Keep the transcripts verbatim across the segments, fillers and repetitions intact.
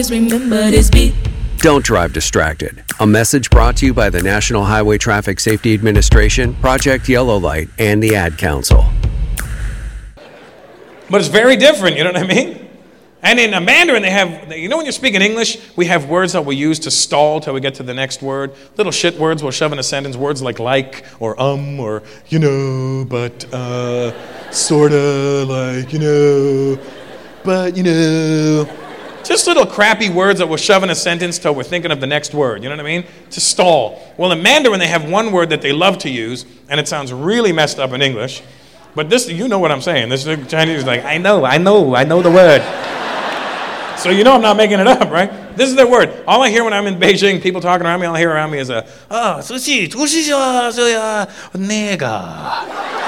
Remember this beat. Don't drive distracted. A message brought to you by the National Highway Traffic Safety Administration, Project Yellow Light, and the Ad Council. But it's very different, you know what I mean? And in a Mandarin, they have, you know when you're speaking English, we have words that we use to stall till we get to the next word. Little shit words we'll shove in a sentence, words like like, or um, or you know, but, uh, sorta, like, you know, but, you know. Just little crappy words that we'll shove in a sentence till we're thinking of the next word, you know what I mean? To stall. Well, in Mandarin, they have one word that they love to use, and it sounds really messed up in English. But this, you know what I'm saying. This Chinese is like, I know, I know, I know the word. So you know I'm not making it up, right? This is their word. All I hear when I'm in Beijing, people talking around me, all I hear around me is a, oh, sushi, sushi, nega.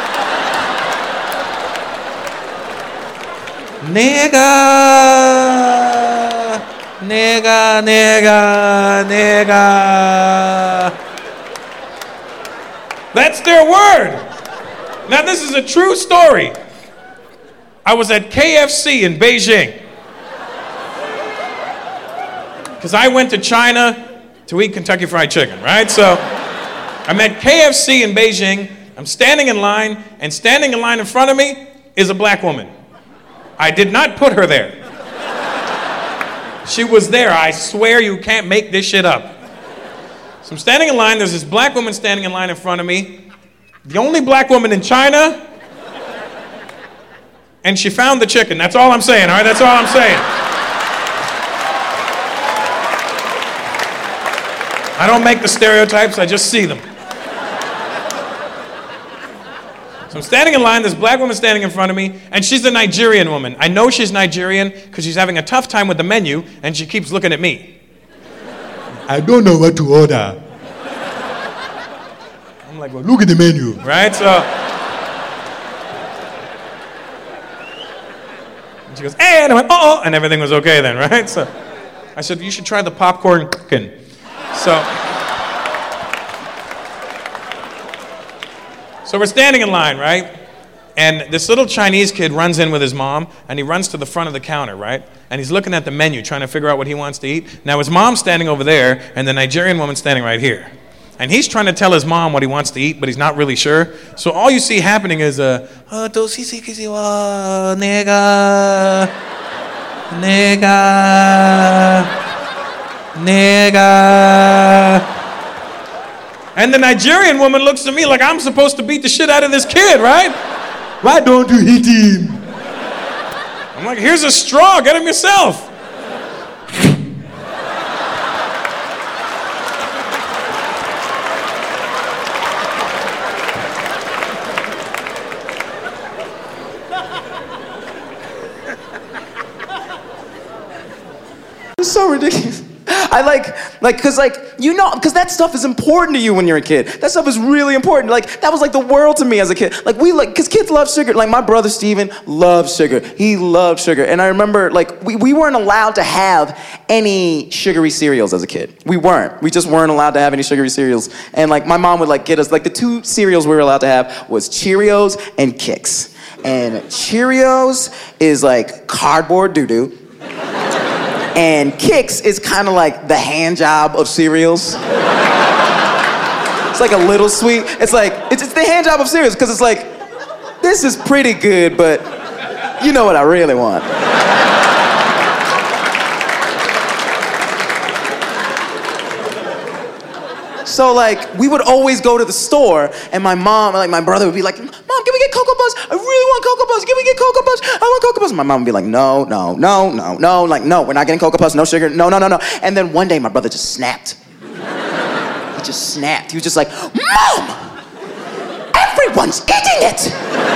Nega. Nega, nega, nega. That's their word. Now this is a true story. I was at K F C in Beijing. Because I went to China to eat Kentucky Fried Chicken, right? So I'm at K F C in Beijing. I'm standing in line, and standing in line in front of me is a black woman. I did not put her there. She was there. I swear you can't make this shit up. So I'm standing in line. There's this black woman standing in line in front of me. The only black woman in China. And she found the chicken. That's all I'm saying, all right? That's all I'm saying. I don't make the stereotypes. I just see them. So I'm standing in line, this black woman standing in front of me, and she's a Nigerian woman. I know she's Nigerian because she's having a tough time with the menu, and she keeps looking at me. I don't know what to order. I'm like, well, look at the menu, right? So and she goes, and I went, oh, and everything was okay then, right? So I said, you should try the popcorn chicken. So. So we're standing in line, right? And this little Chinese kid runs in with his mom, and he runs to the front of the counter, right? And he's looking at the menu, trying to figure out what he wants to eat. Now his mom's standing over there, and the Nigerian woman's standing right here. And he's trying to tell his mom what he wants to eat, but he's not really sure. So all you see happening is, uh, oh, nega, nega, nega. And the Nigerian woman looks at me like I'm supposed to beat the shit out of this kid, right? Why don't you hit him? I'm like, here's a straw, get him yourself. It's so ridiculous. I like, like, cause like, you know, cause that stuff is important to you when you're a kid. That stuff is really important. Like, that was like the world to me as a kid. Like, we like, cause kids love sugar. Like, my brother Steven loves sugar. He loved sugar. And I remember, like, we, we weren't allowed to have any sugary cereals as a kid. We weren't. We just weren't allowed to have any sugary cereals. And like, my mom would like get us, like, the two cereals we were allowed to have was Cheerios and Kix. And Cheerios is like cardboard doo-doo. And Kix is kind of like the hand job of cereals. It's like a little sweet. It's like, it's, it's the hand job of cereals, because it's like, this is pretty good, but you know what I really want. So like, we would always go to the store, and my mom, like my brother would be like, Mom, can we get Cocoa Puffs? I really want Cocoa Puffs. Can we get Cocoa Puffs? I want Cocoa Puffs. My mom would be like, no, no, no, no, no. Like, no, we're not getting Cocoa Puffs, no sugar, no, no, no, no. And then one day, my brother just snapped. He just snapped. He was just like, Mom, everyone's eating it.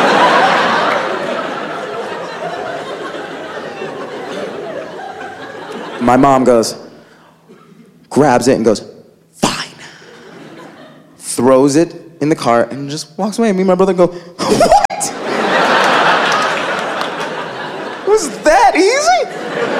My mom goes, grabs it and goes, throws it in the cart and just walks away. Me and my brother go, what? Was that easy?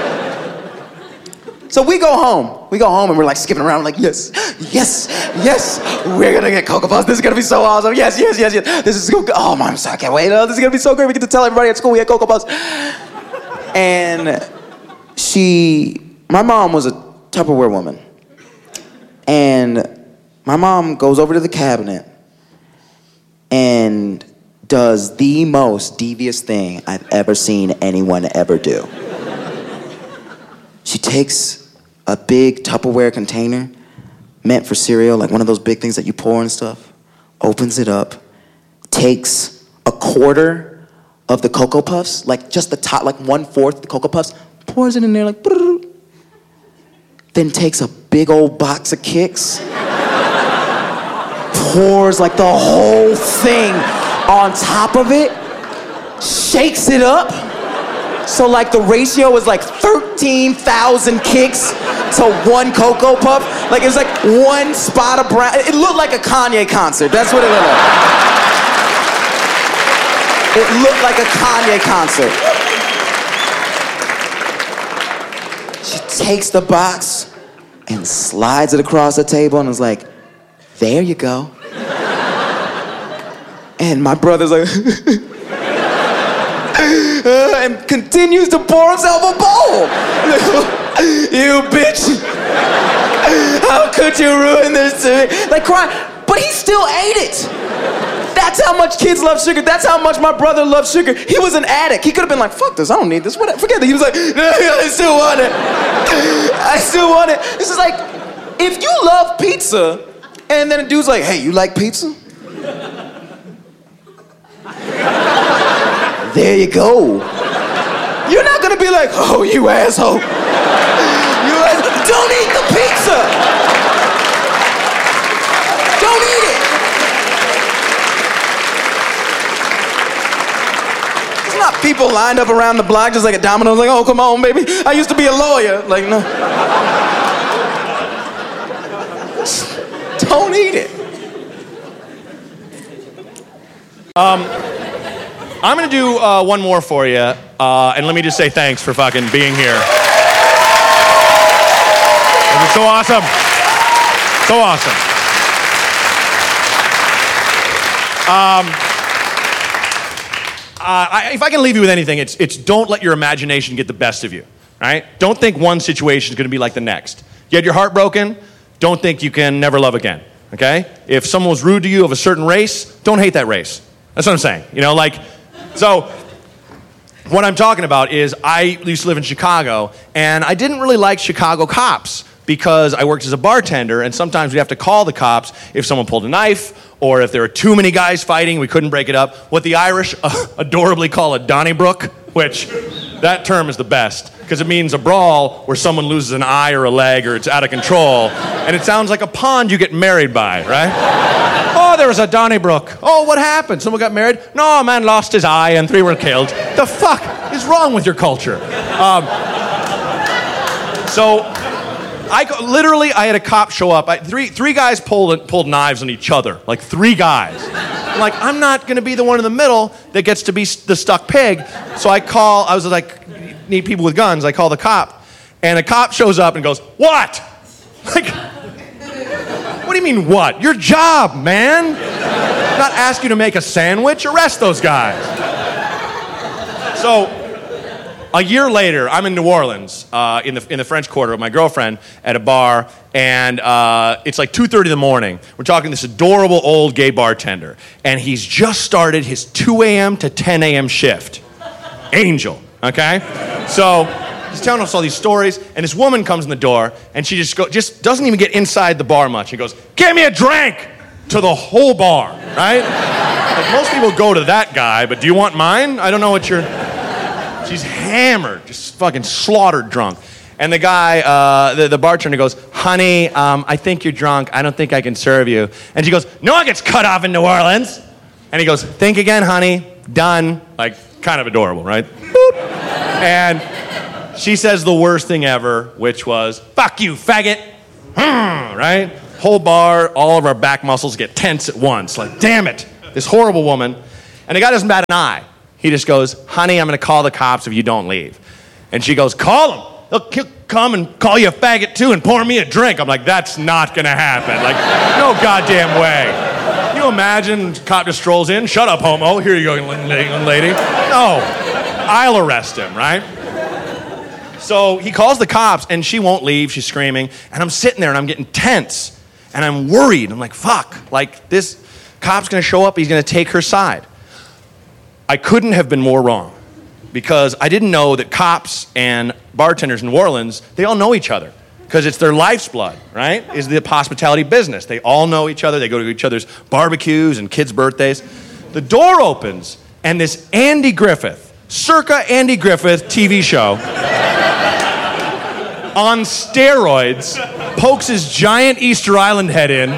So we go home. We go home and we're like skipping around like, yes, yes, yes, we're gonna get Cocoa Puffs. This is gonna be so awesome. Yes, yes, yes, yes. This is so good. Oh, Mom, I can't wait. Oh, this is gonna be so great. We get to tell everybody at school we had Cocoa Puffs. And she my mom was a Tupperware woman. And my mom goes over to the cabinet and does the most devious thing I've ever seen anyone ever do. She takes a big Tupperware container meant for cereal, like one of those big things that you pour and stuff, opens it up, takes a quarter of the Cocoa Puffs, like just the top, like one-fourth of the Cocoa Puffs, pours it in there like, brrr, then takes a big old box of Kix, pours like the whole thing on top of it, shakes it up, so like the ratio was like thirteen thousand Kix to one Cocoa Puff. Like it was like one spot of brown. It looked like a Kanye concert. That's what it looked like. It looked like a Kanye concert. She takes the box and slides it across the table and is like, there you go. And my brother's like, and continues to pour himself a bowl. You bitch. How could you ruin this to me? Like crying, but he still ate it. That's how much kids love sugar. That's how much my brother loves sugar. He was an addict. He could have been like, fuck this, I don't need this. What? Forget it. He was like, no, I still want it. I still want it. This is like, if you love pizza, and then a dude's like, hey, you like pizza? There you go. You're not gonna be like, oh, you asshole. You asshole. Don't eat the pizza. Don't eat it. It's not people lined up around the block just like a domino, like, oh, come on, baby. I used to be a lawyer. Like, no. Don't eat it. Um, I'm gonna do uh, one more for you, uh, and let me just say thanks for fucking being here. It was so awesome. So awesome. Um, uh, I, if I can leave you with anything, it's it's don't let your imagination get the best of you, right? Don't think one situation is gonna be like the next. You had your heart broken, don't think you can never love again, okay? If someone was rude to you of a certain race, don't hate that race. That's what I'm saying, you know, like, so what I'm talking about is I used to live in Chicago, and I didn't really like Chicago cops because I worked as a bartender, and sometimes we have to call the cops if someone pulled a knife or if there were too many guys fighting, we couldn't break it up. What the Irish uh, adorably call a Donnybrook, which that term is the best because it means a brawl where someone loses an eye or a leg or it's out of control, and it sounds like a pond you get married by, right? Oh, there was a Donnybrook. Oh, what happened? Someone got married? No, a man lost his eye and three were killed. The fuck is wrong with your culture? Um, so, I go, literally, I had a cop show up. I, three three guys pulled pulled knives on each other, like three guys. I'm like, I'm not gonna be the one in the middle that gets to be the stuck pig. So I call. I was like, need people with guns. I call the cop, and a cop shows up and goes, "What?" Like. What do you mean, what? Your job, man. Not ask you to make a sandwich. Arrest those guys. So, a year later, I'm in New Orleans, uh, in the in the French Quarter with my girlfriend at a bar, and uh, it's like two thirty in the morning. We're talking to this adorable old gay bartender, and he's just started his two a.m. to ten a.m. shift. Angel, okay? So, he's telling us all these stories, and this woman comes in the door, and she just go, just doesn't even get inside the bar much. She goes, "Give me a drink!" to the whole bar, right? Like most people go to that guy, but do you want mine? I don't know what you're... She's hammered, just fucking slaughtered drunk. And the guy, uh, the, the bartender goes, "Honey, um, I think you're drunk. I don't think I can serve you." And she goes, "No one gets cut off in New Orleans." And he goes, "Think again, honey. Done." Like, kind of adorable, right? Boop. And she says the worst thing ever, which was, "Fuck you, faggot." Hmm, right? Whole bar, all of our back muscles get tense at once. Like, damn it, this horrible woman. And the guy doesn't bat an eye. He just goes, "Honey, I'm going to call the cops if you don't leave." And she goes, "Call them. They'll come and call you a faggot too and pour me a drink." I'm like, that's not going to happen. Like, no goddamn way. Can you imagine cop just strolls in? "Shut up, homo. Here you go, young lady." No. I'll arrest him, right? So he calls the cops, and she won't leave. She's screaming. And I'm sitting there, and I'm getting tense. And I'm worried. I'm like, fuck. Like, this cop's going to show up. He's going to take her side. I couldn't have been more wrong. Because I didn't know that cops and bartenders in New Orleans, they all know each other. Because it's their life's blood, right? Is the hospitality business. They all know each other. They go to each other's barbecues and kids' birthdays. The door opens, and this Andy Griffith, circa Andy Griffith T V show, on steroids, pokes his giant Easter Island head in,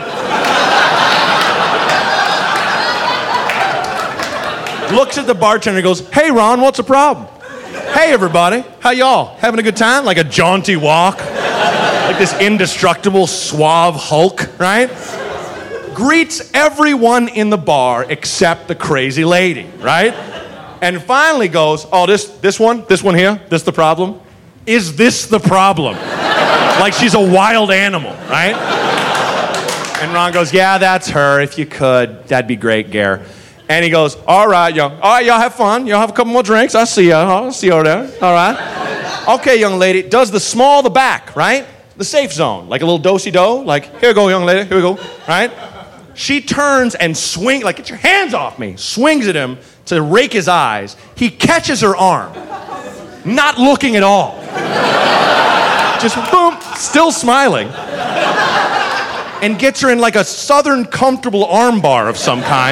looks at the bartender and goes, "Hey, Ron, what's the problem? Hey, everybody, how y'all? Having a good time?" Like a jaunty walk, like this indestructible, suave Hulk, right? Greets everyone in the bar except the crazy lady, right? And finally goes, "Oh, this this one, this one here, this the problem? Is this the problem?" Like she's a wild animal, right? And Ron goes, "Yeah, that's her. If you could, that'd be great, Gare." And he goes, "All right, y'all. All right, y'all have fun. Y'all have a couple more drinks. I'll see y'all. I'll see you over there. All right. Okay, young lady. Does the small the back, right? The safe zone. Like a little do-si-do. Like, here we go, young lady. Here we go. Right? She turns and swings, like, get your hands off me. Swings at him to rake his eyes. He catches her arm. Not looking at all. Just boom, still smiling. And gets her in like a southern comfortable arm bar of some kind.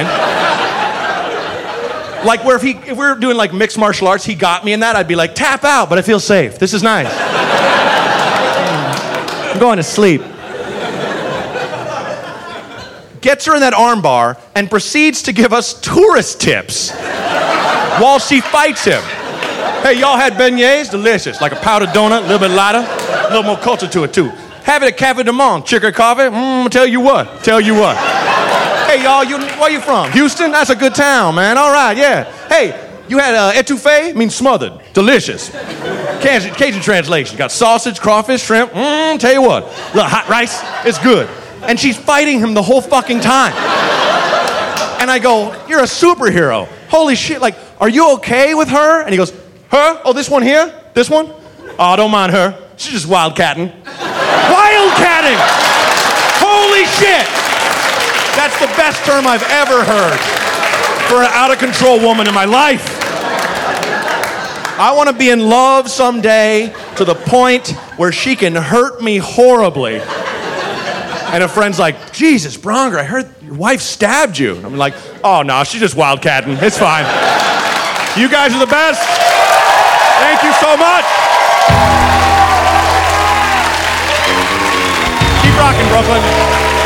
Like where if he, if we were doing like mixed martial arts, he got me in that, I'd be like, tap out, but I feel safe. This is nice. I'm going to sleep. Gets her in that arm bar and proceeds to give us tourist tips while she fights him. "Hey, y'all had beignets? Delicious. Like a powdered donut, a little bit lighter, a little more culture to it too. Have it at Cafe du Monde. Chicken coffee? Mmm, tell you what, tell you what. Hey, y'all, you, where you from? Houston? That's a good town, man. All right, yeah. Hey, you had uh, etouffee? Means smothered. Delicious. Cajun, Cajun translation. Got sausage, crawfish, shrimp. Mmm, tell you what. Look, hot rice, it's good." And she's fighting him the whole fucking time. And I go, "You're a superhero. Holy shit, like, are you okay with her?" And he goes, "Her? Oh, this one here? This one? Oh, don't mind her. She's just wildcatting." Wildcatting! Holy shit! That's the best term I've ever heard for an out-of-control woman in my life. I want to be in love someday to the point where she can hurt me horribly. And a friend's like, "Jesus, Bronger, I heard your wife stabbed you." And I'm like, "Oh, no, she's just wildcatting. It's fine." You guys are the best. Thank you so much. Keep rocking, Brooklyn.